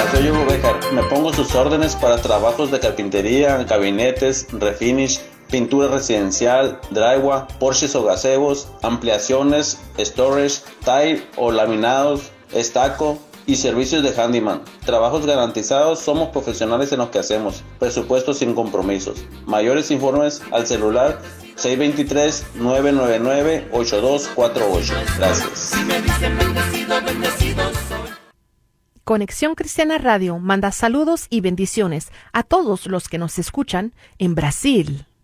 soy Hugo Bejar. Me pongo sus órdenes para trabajos de carpintería, gabinetes, refinish, pintura residencial, drywall, porches o gazebos, ampliaciones, storage, tile o laminados, estaco y servicios de handyman. Trabajos garantizados, somos profesionales en lo que hacemos. Presupuesto sin compromisos. Mayores informes al celular 623-999-8248. Gracias. Conexión Cristiana Radio manda saludos y bendiciones a todos los que nos escuchan en Brasil.